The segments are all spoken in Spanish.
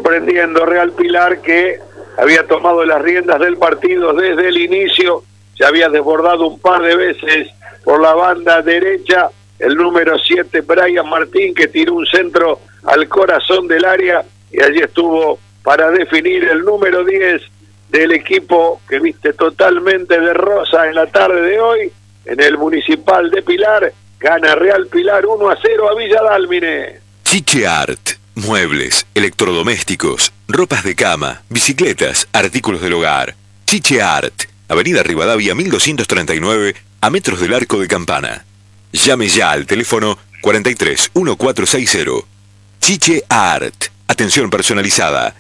sorprendiendo Real Pilar, que había tomado las riendas del partido desde el inicio, se había desbordado un par de veces por la banda derecha, el número 7 Brian Martín, que tiró un centro al corazón del área, y allí estuvo para definir el número 10 del equipo que viste totalmente de rosa en la tarde de hoy, en el Municipal de Pilar. Gana Real Pilar 1-0 a Villa Dálmine. Chiche Art. Muebles, electrodomésticos, ropas de cama, bicicletas, artículos del hogar. Chiche Art. Avenida Rivadavia 1239, a metros del Arco de Campana. Llame ya al teléfono 43 1460. Chiche Art. Atención personalizada.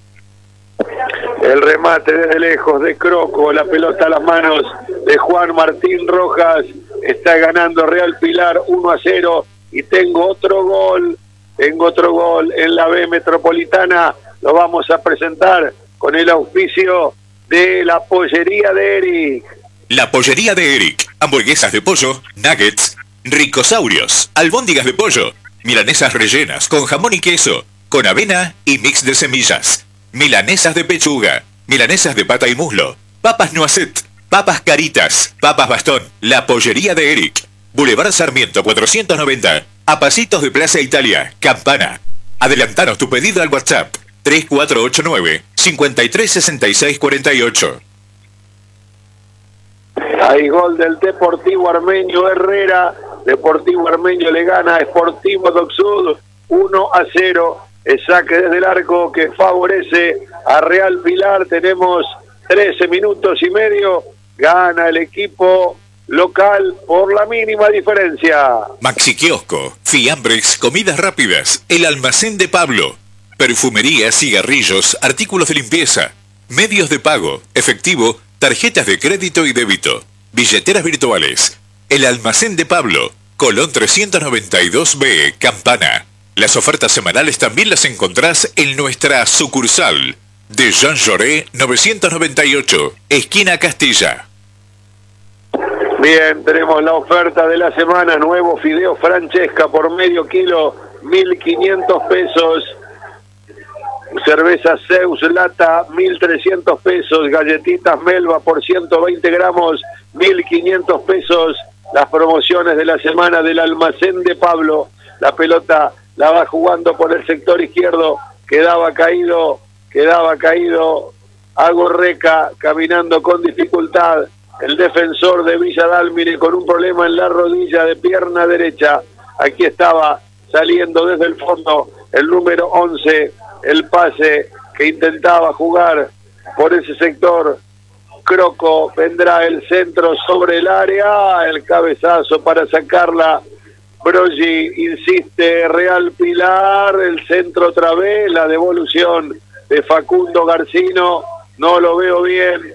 El remate desde lejos de Croco, la pelota a las manos de Juan Martín Rojas. Está ganando Real Pilar 1-0 y tengo otro gol en la B Metropolitana. Lo vamos a presentar con el auspicio de la pollería de Eric. La pollería de Eric. Hamburguesas de pollo, nuggets, ricosaurios, albóndigas de pollo, milanesas rellenas con jamón y queso, con avena y mix de semillas, milanesas de pechuga, milanesas de pata y muslo, papas noisette, papas caritas, papas bastón. La pollería de Eric. Boulevard Sarmiento 490, a pasitos de Plaza Italia, Campana. Adelantanos tu pedido al WhatsApp 3489-536648. Hay gol del Deportivo Armenio Herrera. Deportivo Armenio le gana a Sportivo Docsud 1-0. El saque desde el arco que favorece a Real Pilar. Tenemos 13 minutos y medio. Gana el equipo local por la mínima diferencia. Maxi Kiosco, fiambres, comidas rápidas, el almacén de Pablo, perfumería, cigarrillos, artículos de limpieza, medios de pago, efectivo, tarjetas de crédito y débito, billeteras virtuales, el almacén de Pablo, Colón 392B, Campana. Las ofertas semanales también las encontrás en nuestra sucursal de Jean Jaurès 998, esquina Castilla. Bien, tenemos la oferta de la semana, nuevo fideo Francesca por medio kilo, 1.500 pesos. Cerveza Zeus lata, 1.300 pesos. Galletitas Melba por 120 gramos, 1.500 pesos. Las promociones de la semana del almacén de Pablo. La pelota la va jugando por el sector izquierdo, quedaba caído a Gorreca, caminando con dificultad. El defensor de Villa Dálmine con un problema en la rodilla de pierna derecha. Aquí estaba saliendo desde el fondo el número 11, el pase que intentaba jugar por ese sector. Croco, vendrá el centro sobre el área, el cabezazo para sacarla. Broggi insiste, Real Pilar, el centro otra vez, la devolución de Facundo Garcino. No lo veo bien.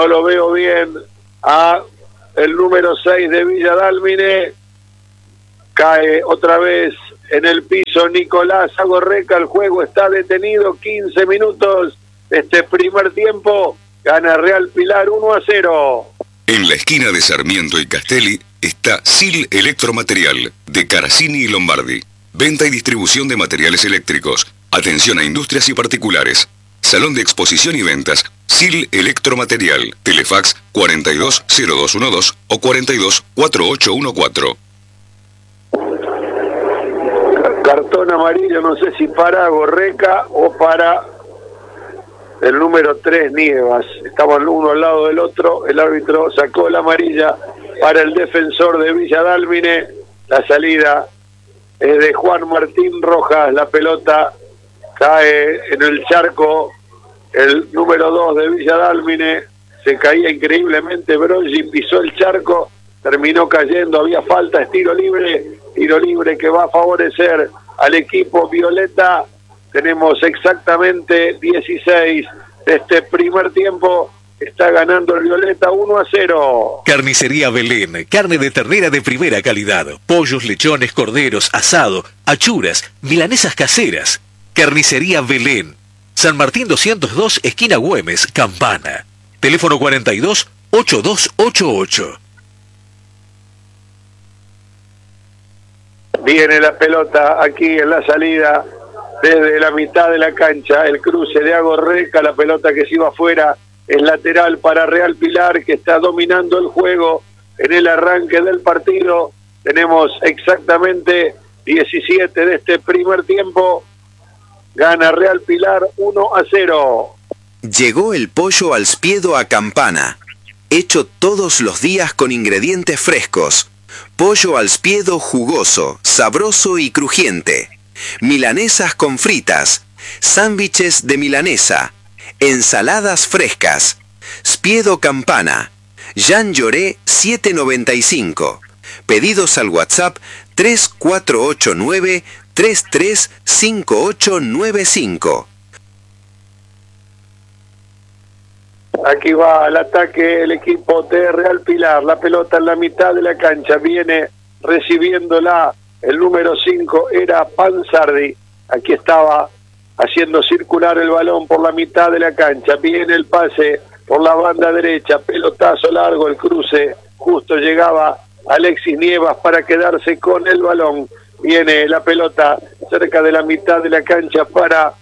A el número 6 de Villa Dálmine, cae otra vez en el piso Nicolás Agorreca. El juego está detenido, 15 minutos de este primer tiempo. Gana Real Pilar 1-0. En la esquina de Sarmiento y Castelli está Sil Electromaterial de Caracini y Lombardi. Venta y distribución de materiales eléctricos. Atención a industrias y particulares. Salón de exposición y ventas, Sil Electromaterial. Telefax 420212 o 424814. Cartón amarillo, no sé si para Gorreca o para el número 3 Nievas. Estaban uno al lado del otro. El árbitro sacó la amarilla para el defensor de Villa Dálmine. La salida es de Juan Martín Rojas. La pelota cae en el charco. El número 2 de Villa Dálmine se caía increíblemente. Broggi pisó el charco, terminó cayendo. Había falta, es tiro libre que va a favorecer al equipo violeta. Tenemos exactamente 16 de este primer tiempo. Está ganando el violeta 1-0. Carnicería Belén, carne de ternera de primera calidad, pollos, lechones, corderos, asado, achuras, milanesas caseras. Carnicería Belén, San Martín 202, esquina Güemes, Campana. Teléfono 42-8288. Viene la pelota aquí en la salida desde la mitad de la cancha, el cruce de Agorreca, la pelota que se iba afuera, es lateral para Real Pilar, que está dominando el juego en el arranque del partido. Tenemos exactamente 17 de este primer tiempo. Gana Real Pilar 1-0. Llegó el pollo al spiedo a Campana, hecho todos los días con ingredientes frescos. Pollo al spiedo jugoso, sabroso y crujiente. Milanesas con fritas, sándwiches de milanesa, ensaladas frescas. Spiedo Campana, Jean Lloré 795. Pedidos al WhatsApp 3489-335895. Aquí va al ataque el equipo de Real Pilar. La pelota en la mitad de la cancha. Viene recibiéndola el número 5, era Panzardi. Aquí estaba haciendo circular el balón por la mitad de la cancha. Viene el pase por la banda derecha. Pelotazo largo, el cruce. Justo llegaba Alexis Nievas para quedarse con el balón. Viene la pelota cerca de la mitad de la cancha para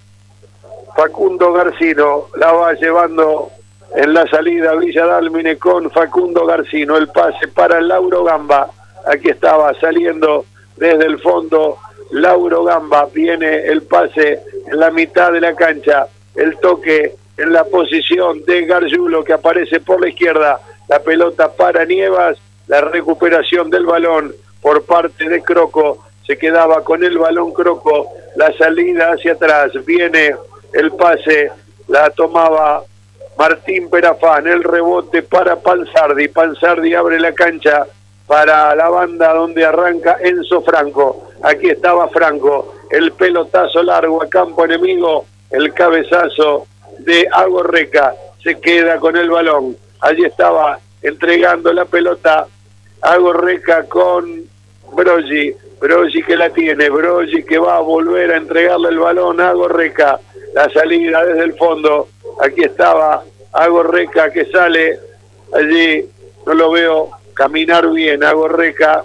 Facundo Garcino. La va llevando en la salida Villa Dálmine con Facundo Garcino. El pase para Lauro Gamba. Aquí estaba saliendo desde el fondo Lauro Gamba. Viene el pase en la mitad de la cancha. El toque en la posición de Gargiulo, que aparece por la izquierda. La pelota para Nievas. La recuperación del balón por parte de Croco. Se quedaba con el balón Croco. La salida hacia atrás. Viene el pase. La tomaba Martín Perafán. El rebote para Panzardi. Panzardi abre la cancha para la banda donde arranca Enzo Franco. Aquí estaba Franco. El pelotazo largo a campo enemigo. El cabezazo de Agorreca. Se queda con el balón. Allí estaba entregando la pelota Agorreca con Broggi. Broggi que la tiene. Broggi que va a volver a entregarle el balón a Agorreca. La salida desde el fondo. Aquí estaba Agorreca que sale. Allí no lo veo caminar bien. Agorreca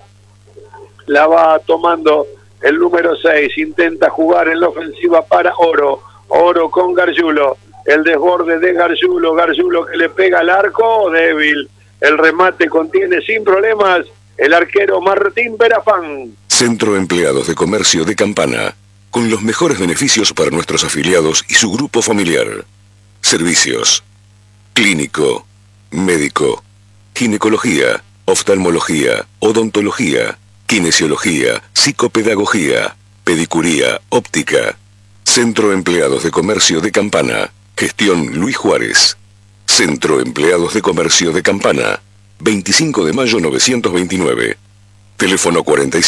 la va tomando el número 6. Intenta jugar en la ofensiva para Oro. Oro con Gargiulo. El desborde de Gargiulo. Gargiulo que le pega al arco. Débil. El remate contiene sin problemas el arquero Martín Perafán. Centro Empleados de Comercio de Campana, con los mejores beneficios para nuestros afiliados y su grupo familiar. Servicios: clínico, médico, ginecología, oftalmología, odontología, kinesiología, psicopedagogía, pedicuría, óptica. Centro Empleados de Comercio de Campana, gestión Luis Juárez. Centro Empleados de Comercio de Campana, 25 de mayo 929. Teléfono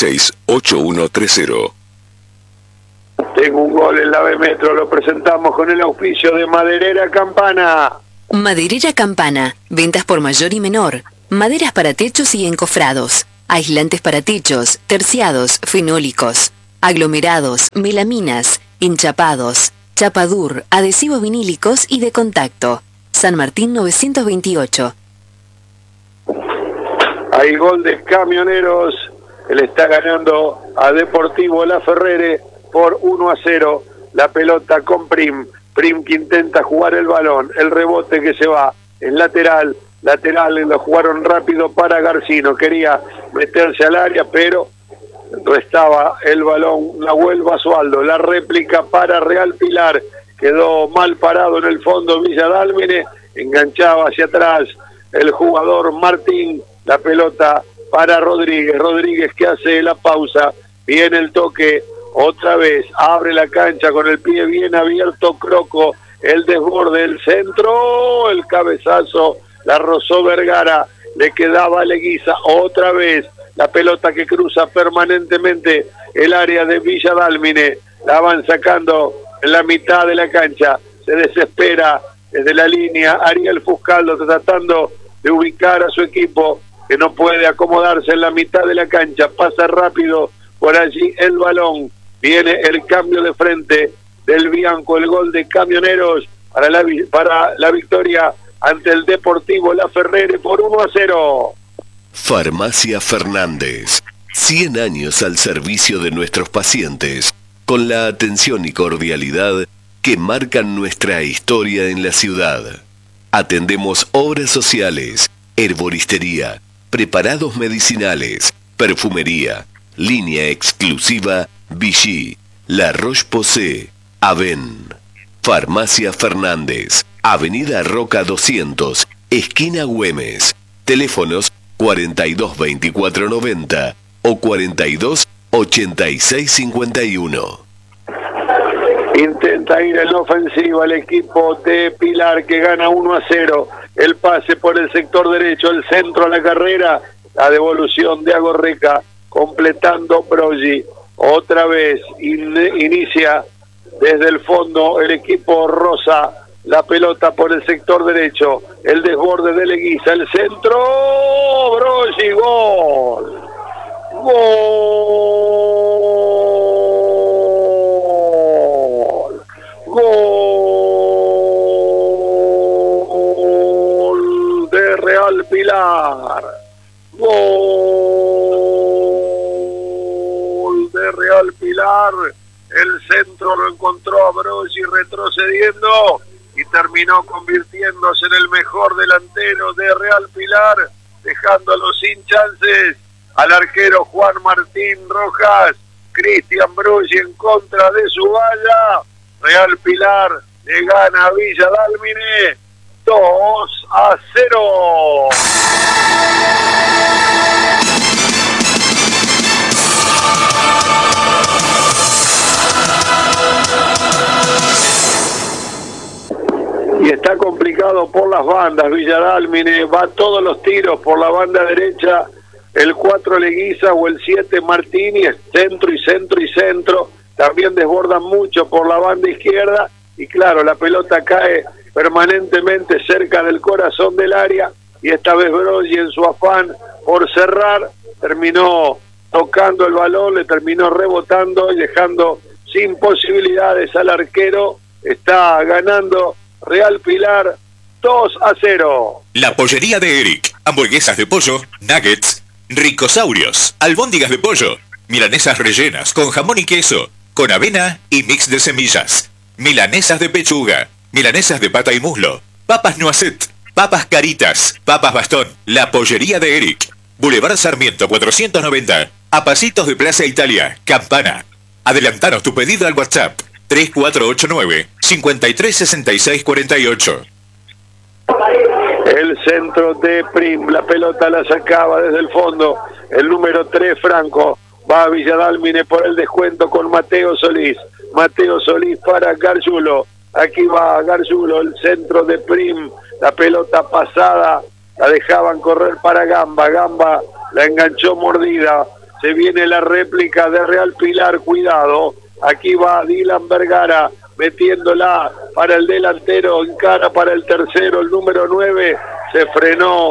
46-8130. Tengo un gol en la B Metro, lo presentamos con el auspicio de Maderera Campana. Maderera Campana, ventas por mayor y menor, maderas para techos y encofrados, aislantes para techos, terciados, fenólicos, aglomerados, melaminas, enchapados, chapadur, adhesivos vinílicos y de contacto. San Martín 928. Hay gol de Camioneros, él está ganando a Deportivo La Ferrere por 1-0. La pelota con Prim. Prim que intenta jugar el balón. El rebote que se va en lateral. Lateral lo jugaron rápido para Garcino. Quería meterse al área, pero restaba el balón. La vuelve Basualdo. La réplica para Real Pilar. Quedó mal parado en el fondo Villa Dálmine. Enganchaba hacia atrás el jugador Martín. La pelota para Rodríguez. Rodríguez que hace la pausa. Viene el toque. Otra vez abre la cancha con el pie bien abierto Croco. El desborde, el centro. El cabezazo. La rozó Vergara. Le quedaba Leguiza. Otra vez la pelota que cruza permanentemente el área de Villa Dálmine. La van sacando en la mitad de la cancha. Se desespera desde la línea Ariel Fuscaldo tratando de ubicar a su equipo que no puede acomodarse en la mitad de la cancha. Pasa rápido por allí el balón. Viene el cambio de frente del Bianco, el gol de Camioneros para la victoria ante el Deportivo La Ferrere por 1-0. Farmacia Fernández, 100 años al servicio de nuestros pacientes. con la atención y cordialidad que marcan nuestra historia en la ciudad. Atendemos obras sociales, herboristería, preparados medicinales, perfumería, línea exclusiva Vichy, La Roche-Posay, Aven. Farmacia Fernández, Avenida Roca 200, esquina Güemes. Teléfonos 422490 o 428651. Intenta ir en la ofensiva el equipo de Pilar, que gana 1-0. El pase por el sector derecho, el centro a la carrera, la devolución de Agorreca, completando Broggi. Otra vez inicia desde el fondo el equipo rosa, la pelota por el sector derecho, el desborde de Leguiza, el centro, Broggi, gol. Gol. Gol de Real Pilar. Gol de Real Pilar. El centro lo encontró a Broggi retrocediendo y terminó convirtiéndose en el mejor delantero de Real Pilar, dejándolo sin chances al arquero Juan Martín Rojas. Cristian Broggi en contra de su valla. Real Pilar le gana a Villa Dálmine 2-0. Y está complicado por las bandas. Villa Dálmine va todos los tiros por la banda derecha. El 4 Leguiza o el 7 Martini, centro y centro y centro. También desbordan mucho por la banda izquierda. Y claro, la pelota cae permanentemente cerca del corazón del área. Y esta vez Broggi, en su afán por cerrar, terminó tocando el balón, le terminó rebotando y dejando sin posibilidades al arquero. Está ganando Real Pilar 2-0. La pollería de Eric. Hamburguesas de pollo, nuggets, ricosaurios, albóndigas de pollo, milanesas rellenas con jamón y queso, con avena y mix de semillas, milanesas de pechuga, milanesas de pata y muslo, papas noisette, papas caritas, papas bastón. La pollería de Eric. Boulevard Sarmiento 490, a pasitos de Plaza Italia, Campana. Adelantanos tu pedido al WhatsApp 3489-536648. El centro de Prim, la pelota la sacaba desde el fondo. El número 3, Franco, va a Villa Dálmine por el descuento con Mateo Solís. Mateo Solís para Gargiulo. Aquí va Gargiulo, el centro de Prim. La pelota pasada, la dejaban correr para Gamba. Gamba la enganchó mordida. Se viene la réplica de Real Pilar, cuidado. Aquí va Dylan Vergara metiéndola para el delantero, encara para el tercero, el número 9. Se frenó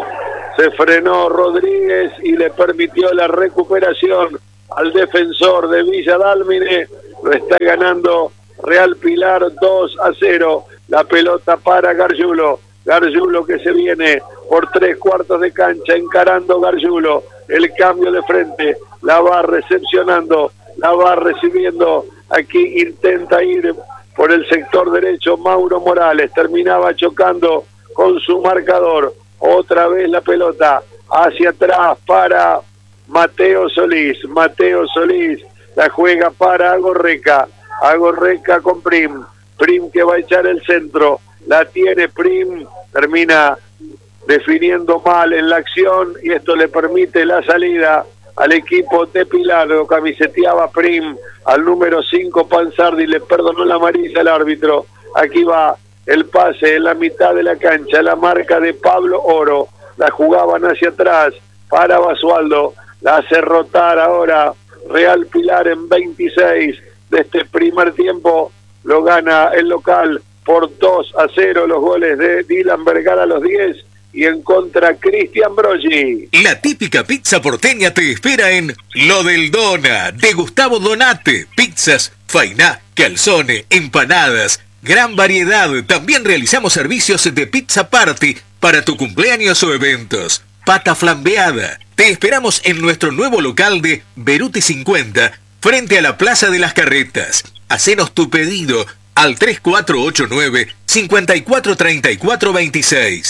Rodríguez y le permitió la recuperación al defensor de Villa Dálmine. Lo está ganando Real Pilar 2-0. La pelota para Gargiulo. Gargiulo que se viene por 3/4 de cancha, encarando Gargiulo. El cambio de frente, la va recepcionando, la va recibiendo. Aquí intenta ir por el sector derecho Mauro Morales, terminaba chocando con su marcador. Otra vez la pelota hacia atrás para Mateo Solís. Mateo Solís la juega para Agorreca. Agorreca con Prim. Prim que va a echar el centro. La tiene Prim. Termina definiendo mal en la acción y esto le permite la salida al equipo de Pilar. Lo camiseteaba Prim al número 5 Panzardi, le perdonó la amarilla al árbitro. Aquí va el pase en la mitad de la cancha, la marca de Pablo Oro. La jugaban hacia atrás para Basualdo. La hace rotar ahora Real Pilar en 26 de este primer tiempo. Lo gana el local por 2-0. Los goles de Dylan Vergara a los 10 y en contra Cristian Broggi. La típica pizza porteña te espera en Lo del Dona, de Gustavo Donate. Pizzas, fainá, calzone, empanadas, gran variedad. También realizamos servicios de pizza party para tu cumpleaños o eventos. Pata flambeada. Te esperamos en nuestro nuevo local de Beruti 50, frente a la Plaza de las Carretas. Hacenos tu pedido al 3489-543426.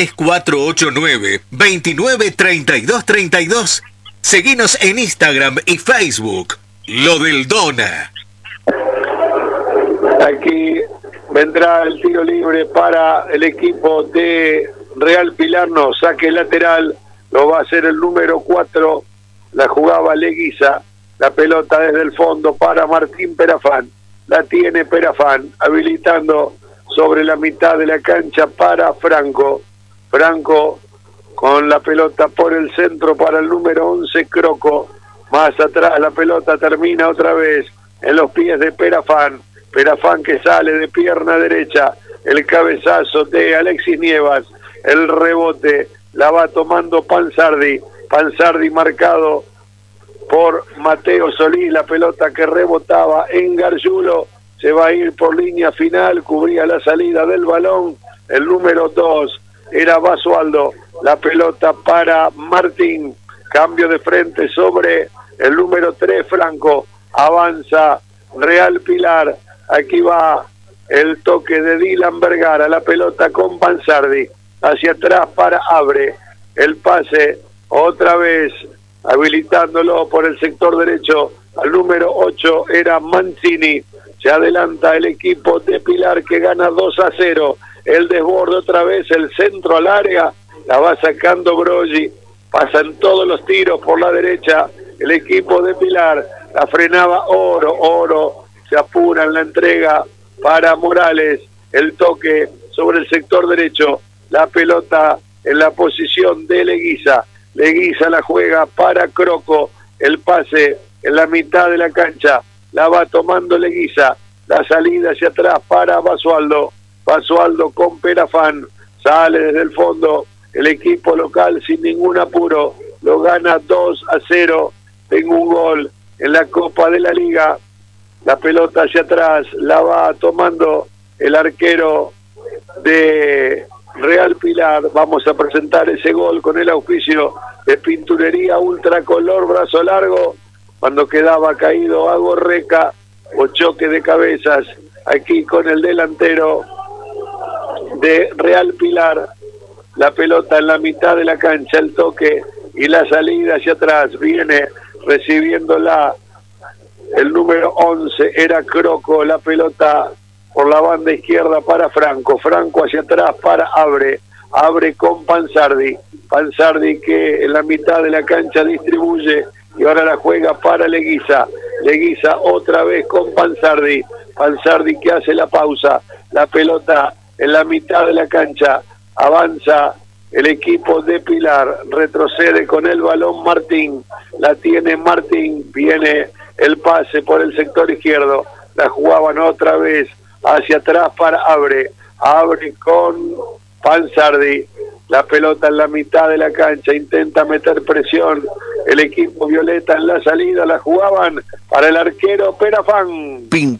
3489-293232. Seguinos en Instagram y Facebook. Lo del Dona. Aquí vendrá el tiro libre para el equipo de Real Pilar. No, saque lateral. Lo va a hacer el número 4. La jugaba Leguiza. La pelota desde el fondo para Martín Perafán. La tiene Perafán, habilitando sobre la mitad de la cancha para Franco. Franco con la pelota por el centro para el número 11, Croco. Más atrás la pelota termina otra vez en los pies de Perafán. Perafán que sale de pierna derecha. El cabezazo de Alexis Nievas. El rebote la va tomando Panzardi. Panzardi marcado por Mateo Solís, la pelota que rebotaba en Gargiulo, se va a ir por línea final, cubría la salida del balón, el número 2 era Basualdo, la pelota para Martín, cambio de frente sobre el número 3, Franco, avanza Real Pilar, aquí va el toque de Dylan Vergara, la pelota con Panzardi, hacia atrás para Abre, el pase otra vez, habilitándolo por el sector derecho al número 8 era Mancini. Se adelanta el equipo de Pilar que gana 2-0. El desborde otra vez, el centro al área, la va sacando Broggi. Pasan todos los tiros por la derecha. El equipo de Pilar la frenaba Oro. Se apura en la entrega para Morales. El toque sobre el sector derecho. La pelota en la posición de Leguiza. Leguiza la juega para Croco, el pase en la mitad de la cancha, la va tomando Leguiza, la salida hacia atrás para Basualdo, Basualdo con Perafán, sale desde el fondo, el equipo local sin ningún apuro, lo gana 2-0, tengo un gol en la Copa de la Liga, la pelota hacia atrás, la va tomando el arquero de Real Pilar. Vamos a presentar ese gol con el auspicio de Pinturería Ultracolor Brazo Largo, cuando quedaba caído a Gorreca o choque de cabezas, aquí con el delantero de Real Pilar, la pelota en la mitad de la cancha, el toque y la salida hacia atrás, viene recibiéndola el número 11, era Croco, la pelota por la banda izquierda para Franco hacia atrás para Abre con Panzardi que en la mitad de la cancha distribuye y ahora la juega para Leguiza otra vez con Panzardi que hace la pausa, la pelota en la mitad de la cancha, avanza el equipo de Pilar, retrocede con el balón Martín, la tiene Martín, viene el pase por el sector izquierdo, la jugaban otra vez hacia atrás para Abre con Panzardi, la pelota en la mitad de la cancha, intenta meter presión el equipo violeta en la salida, la jugaban para el arquero Perafán.